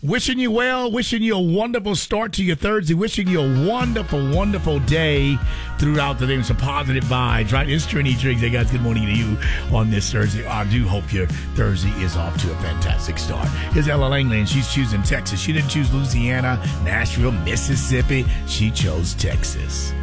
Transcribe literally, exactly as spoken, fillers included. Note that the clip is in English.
Wishing you well, wishing you a wonderful start to your Thursday, wishing you a wonderful, wonderful day throughout the day with some positive vibes, right? It's Trini Triggs. Hey, guys, good morning to you on this Thursday. I do hope your Thursday is off to a fantastic start. Here's Ella Langley, and she's choosing Texas. She didn't choose Louisiana, Nashville, Mississippi. She chose Texas.